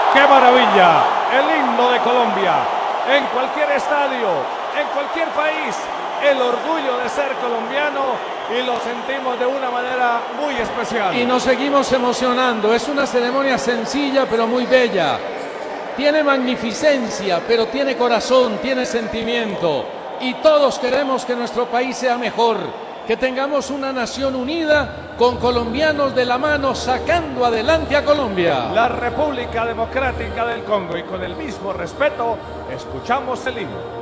¡Qué maravilla! El himno de Colombia. En cualquier estadio, en cualquier país, el orgullo de ser colombiano y lo sentimos de una manera muy especial. Y nos seguimos emocionando. Es una ceremonia sencilla pero muy bella. Tiene magnificencia, pero tiene corazón, tiene sentimiento. Y todos queremos que nuestro país sea mejor, que tengamos una nación unida con colombianos de la mano sacando adelante a Colombia. La República Democrática del Congo, y con el mismo respeto escuchamos el himno.